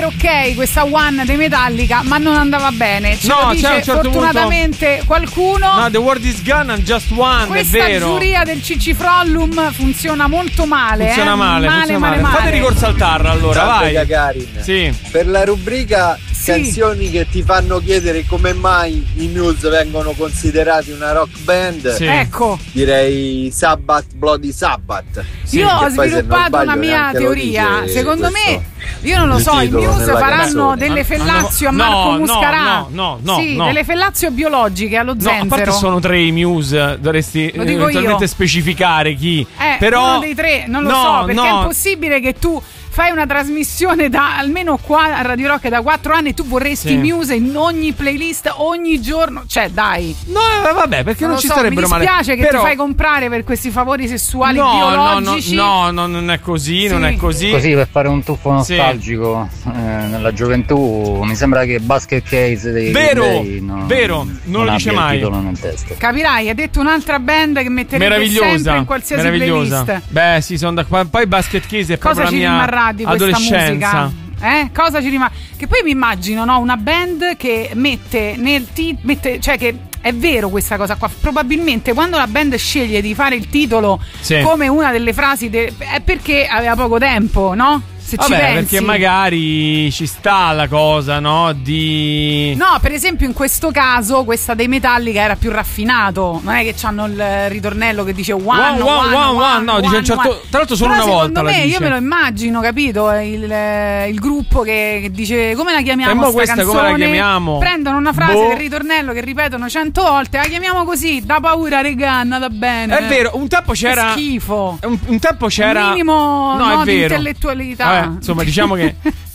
Ok, questa One dei Metallica, ma non andava bene. Lo dice c'è un certo fortunatamente punto... qualcuno. No, the world is gone and just one. Questa è vero. giuria del Cicifrollum funziona molto male. Funziona male. Fate ricorso al TAR allora, vai. Gagarin. Sì. Per la rubrica canzoni che ti fanno chiedere come mai i Muse vengono considerati una rock band, ecco, direi Sabbath, Bloody Sabbath. Io ho sviluppato una mia teoria. Secondo me, io non lo so, i Muse faranno delle fellazio a Marco Muscarà. No, delle fellazio biologiche allo zenzero. A parte sono 3 i Muse, dovresti eventualmente specificare chi. Però uno dei 3, non lo so, perché è impossibile che tu fai una trasmissione da almeno qua a Radio Rock da 4 anni e tu vorresti Muse in ogni playlist ogni giorno, cioè dai. No, vabbè, perché non ci starebbero male. Mi dispiace che ti fai comprare per questi favori sessuali biologici. No, non è così, non è così. Così per fare un tuffo nostalgico nella gioventù, mi sembra che Basket Case dei vero, non lo dice mai. Nel testo. Capirai, ha detto un'altra band che metterebbe sempre in qualsiasi playlist. Beh, sì, sono d'accordo. Poi Basket Case è proprio la mia di questa adolescenza. Musica? Cosa ci rimane? Che poi mi immagino, no, una band che mette cioè che è vero questa cosa qua. Probabilmente quando la band sceglie di fare il titolo come una delle frasi è perché aveva poco tempo, no? Se ci pensi. Perché magari ci sta la cosa, no? No, per esempio in questo caso questa dei Metallica era più raffinato. Non è che c'hanno il ritornello che dice one, no, dice un certo. Tra l'altro solo una volta. Secondo me, io me lo immagino, capito? Il gruppo che dice come la chiamiamo questa canzone? Come la chiamiamo? Prendono una frase del ritornello che ripetono 100 volte, la chiamiamo così, da paura, regà, andata bene. È vero, un tempo c'era. Che schifo. Un tempo c'era. Un minimo è di vero. intellettualità. Insomma, diciamo che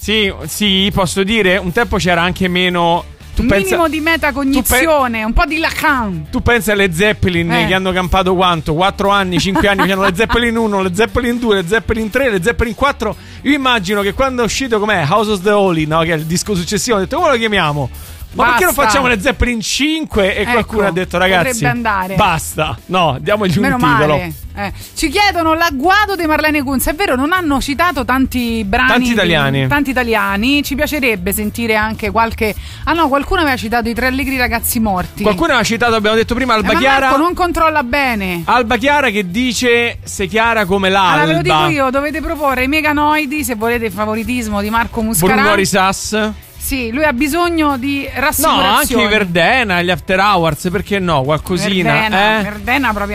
sì, posso dire, un tempo c'era anche meno. Minimo di metacognizione, un po' di Lacan. Tu pensi alle Zeppelin che hanno campato quanto? 4 anni, 5 anni, facevano le Zeppelin 1, le Zeppelin 2, le Zeppelin 3, le Zeppelin 4. Io immagino che quando è uscito House of the Holy, no? Che è il disco successivo, ho detto come lo chiamiamo? Ma perché non facciamo le Zeppelin 5? E qualcuno ha detto ragazzi, basta, no, diamogli un titolo. Ci chiedono l'agguato dei Marlene Kunz. È vero, non hanno citato tanti brani, tanti italiani. Ci piacerebbe sentire anche qualche. Qualcuno aveva citato i 3 allegri ragazzi morti. Qualcuno aveva citato, abbiamo detto prima, Alba Chiara. Marco non controlla bene. Alba Chiara che dice sei chiara come l'alba. Allora ve lo dico io, dovete proporre i Meganoidi se volete il favoritismo di Marco Muscarà. Bruno Risas. Sì, lui ha bisogno di rassicurazione. No, anche i Verdena, gli After Hours, perché no? Qualcosina. Verdena proprio